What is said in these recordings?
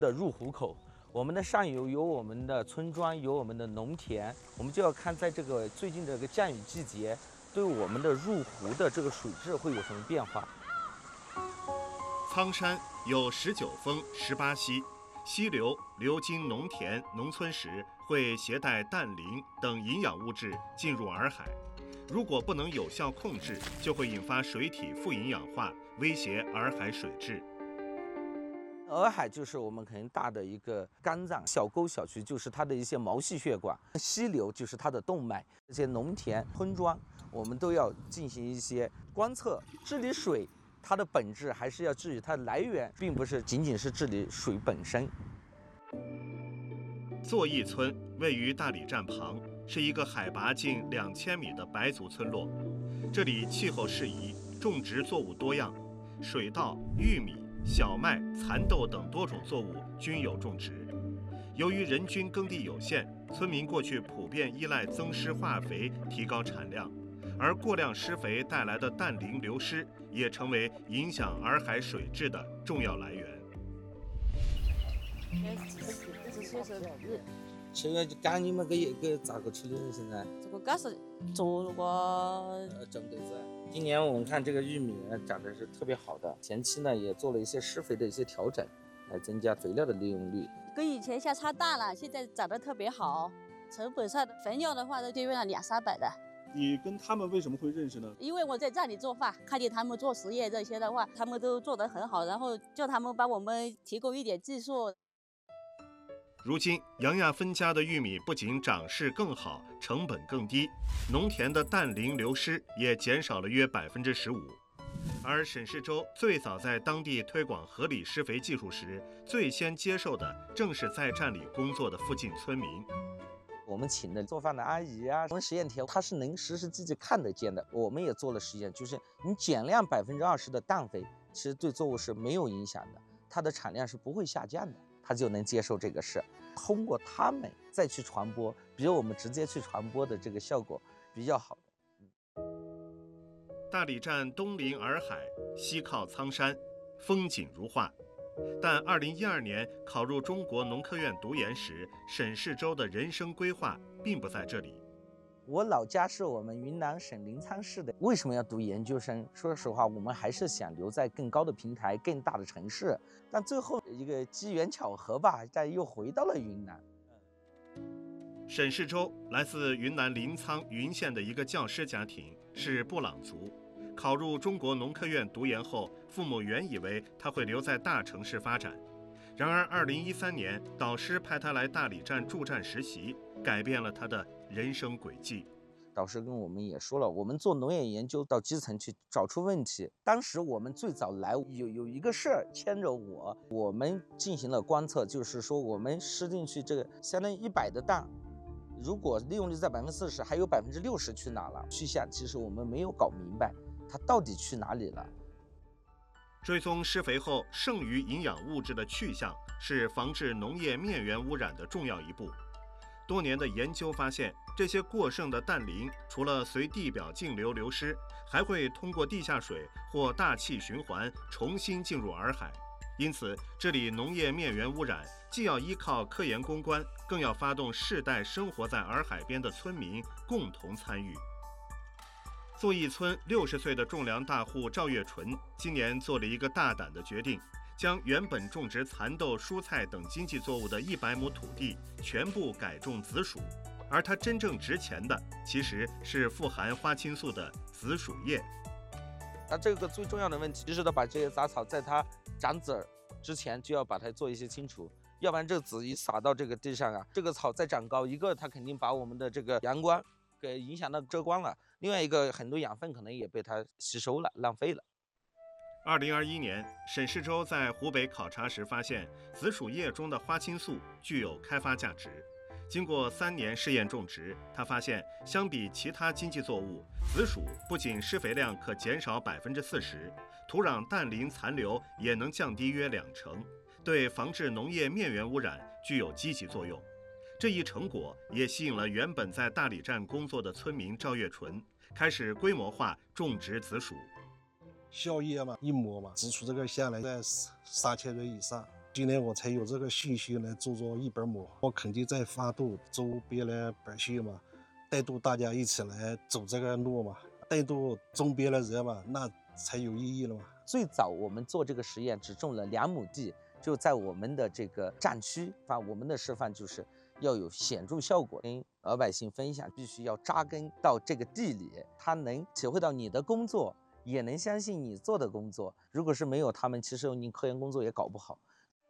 的入湖口。我们的上游有我们的村庄，有我们的农田，我们就要看在这个最近这个降雨季节，对我们的入湖的这个水质会有什么变化。 苍山有19峰18溪，溪流流经农田农村时，会携带氮磷等营养物质进入洱海。如果不能有效控制，就会引发水体富营养化，威胁洱海水质。 洱海就是我们很大的一个肝脏，小沟小渠就是它的一些毛细血管，溪流就是它的动脉，这些农田村庄我们都要进行一些观测。治理水它的本质还是要治理它的来源，并不是仅仅是治理水本身。 作义村位于大理站旁，是一个海拔近2000米的白族村落。这里气候适宜，种植作物多样，水稻、玉米、小麦、蚕豆等多种作物均有种植。由于人均耕地有限，村民过去普遍依赖增施化肥提高产量，而过量施肥带来的氮磷流失也成为影响洱海水质的重要来源。 现在干你们给咋个处理呢？现在这个干是做过整对子。今年我们看这个玉米长得是特别好的，前期呢也做了一些施肥的一些调整，来增加肥料的利用率。 跟以前相差大了，现在长得特别好。成本上的肥料的话，都就用了200-300的。 你跟他们为什么会认识呢？ 因为我在这里做饭，看见他们做实验这些的话，他们都做得很好，然后叫他们帮我们提供一点技术。 如今，杨亚芬家的玉米不仅长势更好，成本更低，农田的氮磷流失也减少了约15%。而沈世洲最早在当地推广合理施肥技术时，最先接受的正是在站里工作的附近村民。 我们请的做饭的阿姨啊，我们实验田它是能实实际际看得见的。我们也做了实验，就是你减量20%的氮肥，其实对作物是没有影响的，它的产量是不会下降的，它就能接受这个事。通过他们再去传播，比我们直接去传播的这个效果比较好。 大理站东临洱海，西靠苍山，风景如画。但2012年考入中国农科院读研时，沈世洲的人生规划并不在这里。 我老家是我们云南省临沧市的，为什么要读研究生？说实话，我们还是想留在更高的平台、更大的城市。但最后一个机缘巧合吧，但又回到了云南。 沈世洲来自云南临沧云县的一个教师家庭，是布朗族。考入中国农科院读研后，父母原以为他会留在大城市发展。然而2013年，导师派他来大理站驻站实习，改变了他的人生轨迹。 导师跟我们也说了，我们做农业研究到基层去找出问题。当时我们最早来有一个事儿牵着我们进行了观测，就是说我们施进去这个相当于100的氮，如果利用率在40%，还有60%去哪了？去向其实我们没有搞明白，它到底去哪里了？ 追踪施肥后剩余营养物质的去向，是防治农业面源污染的重要一步。多年的研究发现，这些过剩的氮磷除了随地表径流流失，还会通过地下水或大气循环重新进入洱海。因此，治理农业面源污染，既要依靠科研攻关，更要发动世代生活在洱海边的村民共同参与。作义村60岁的种粮大户赵月纯今年做了一个大胆的决定，将原本种植蚕豆、蔬菜等经济作物的100亩土地全部改种紫薯，而它真正值钱的其实是富含花青素的紫薯叶。 它这个最重要的问题就是要把这些杂草在它长籽之前就要把它做一些清除，要不然这个籽一撒到这个地上啊，这个草再长高，一个它肯定把我们的这个阳光给影响到遮光了，另外一个很多养分可能也被它吸收了，浪费了。 2021年，沈世洲在湖北考察时发现，紫薯叶中的花青素具有开发价值。经过3年试验种植，他发现相比其他经济作物，紫薯不仅施肥量可减少40%，土壤氮磷残留也能降低约20%，对防治农业面源污染具有积极作用。这一成果也吸引了原本在大理站工作的村民赵月纯，开始规模化种植紫薯。 小叶嘛，一亩嘛，紫薯这个下来在3000吨以上， 今年我才有这个信心来做一本亩，我肯定在发动周边的百姓嘛，带动大家一起来走这个路嘛，带动周边的人嘛，那才有意义了嘛。 最早我们做这个实验只种了2亩地，就在我们的这个战区，我们的示范就是要有显著效果，跟老百姓分享，必须要扎根到这个地里，他能体会到你的工作，也能相信你做的工作。如果是没有他们，其实你科研工作也搞不好。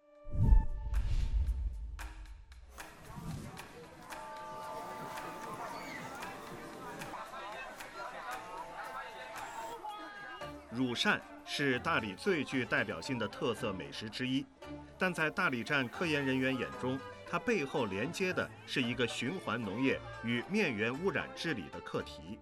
乳扇是大理最具代表性的特色美食之一，但在大理站科研人员眼中，它背后连接的是一个循环农业与面源污染治理的课题。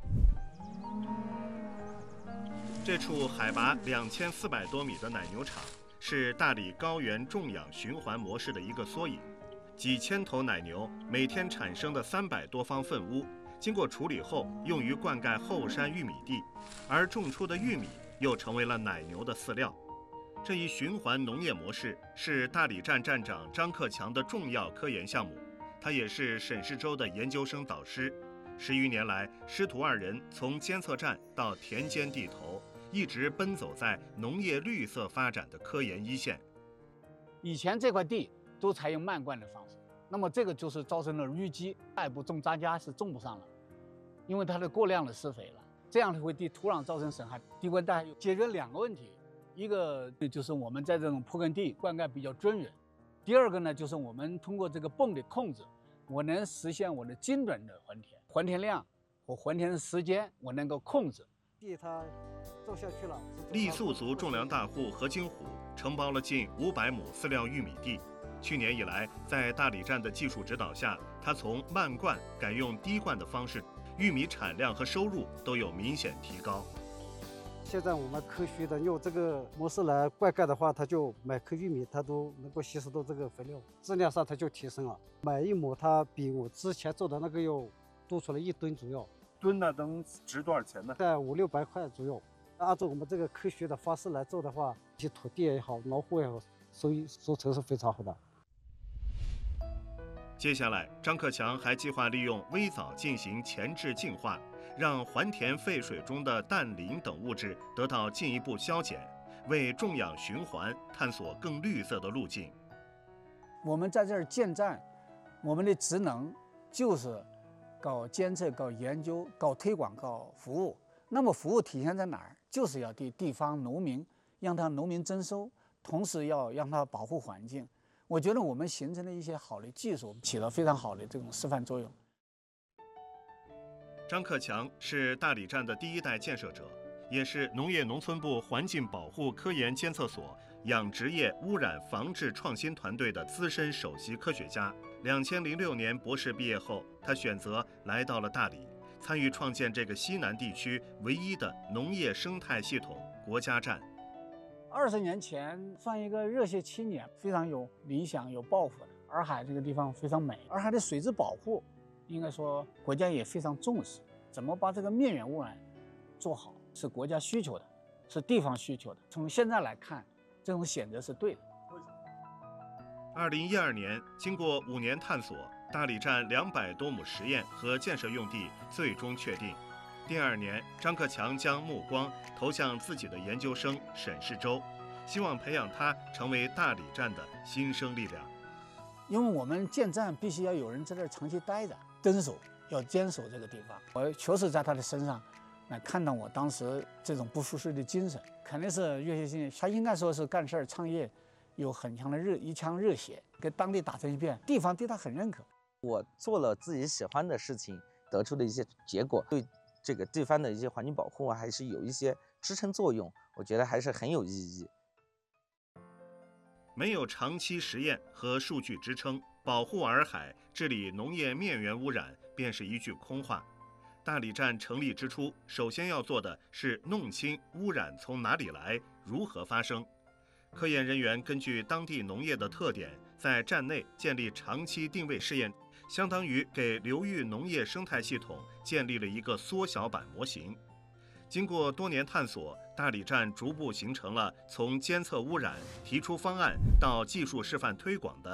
这处海拔2400多米的奶牛场，是大理高原种养循环模式的一个缩影。几千头奶牛每天产生的300多方粪污，经过处理后用于灌溉后山玉米地，而种出的玉米又成为了奶牛的饲料。这一循环农业模式是大理站站长张克强的重要科研项目，他也是沈世洲的研究生导师。10余年来，师徒2人从监测站到田间地头，一直奔走在农业绿色发展的科研一线。 以前这块地都采用慢灌的方式，那么这个就是造成了淤积，下一步种渣荚是种不上了，因为它的过量的施肥了，这样会对土壤造成损害。地灌带解决2个问题，一个就是我们在这种坡根地灌溉比较均匀，第二个呢就是我们通过这个泵的控制，我能实现我的精准的还田量和还田的时间我能够控制。 地它种下去了。 傈僳族种粮大户何金虎承包了近500亩饲料玉米地。去年以来，在大理站的技术指导下，他从慢灌改用低灌的方式，玉米产量和收入都有明显提高。 现在我们科学的用这个模式来灌溉的话，它就每颗玉米它都能够吸收到这个肥料，质量上它就提升了。每一亩它比我之前做的那个要多出来1吨左右。 吨呢能值多少钱呢？ 在500-600块左右。按照我们这个科学的方式来做的话，其土地也好，农户也好，收成是非常好的。 接下来，张克强还计划利用微藻进行前置净化，让还田废水中的氮磷等物质得到进一步消减，为种养循环探索更绿色的路径。 我们在这儿建站，我们的职能就是搞监测、搞研究、搞推广、搞服务。那么服务体现在哪儿？就是要对地方农民，让他农民增收，同时要让他保护环境。我觉得我们形成了一些好的技术，起到非常好的这种示范作用。 张克强是大理站的第1代建设者，也是农业农村部环境保护科研监测所养殖业污染防治创新团队的资深首席科学家。2006年博士毕业后，他选择来到了大理，参与创建这个西南地区唯一的农业生态系统国家站。 20年前算一个热血青年，非常有理想、有抱负的。洱海这个地方非常美，洱海的水质保护，应该说国家也非常重视。怎么把这个面源污染做好，是国家需求的，是地方需求的。从现在来看，这种选择是对的。 2012年，经过5年探索，大理站200多亩实验和建设用地最终确定。第2年，张克强将目光投向自己的研究生沈世洲，希望培养他成为大理站的新生力量。 因为我们建站必须要有人在这儿长期待着，要坚守这个地方。我确实在他的身上来看到我当时这种不服输的精神，肯定是热血青年。他应该说是干事儿创业有很强的一腔热血，跟当地打成一片，地方对他很认可。 我做了自己喜欢的事情，得出的一些结果，对这个地方的一些环境保护还是有一些支撑作用，我觉得还是很有意义。 没有长期实验和数据支撑，保护洱海、治理农业面源污染便是一句空话。大理站成立之初，首先要做的是弄清污染从哪里来，如何发生。科研人员根据当地农业的特点，在站内建立长期定位试验，相当于给流域农业生态系统建立了一个缩小版模型。 经过多年探索，大理站逐步形成了从监测污染、提出方案到技术示范推广的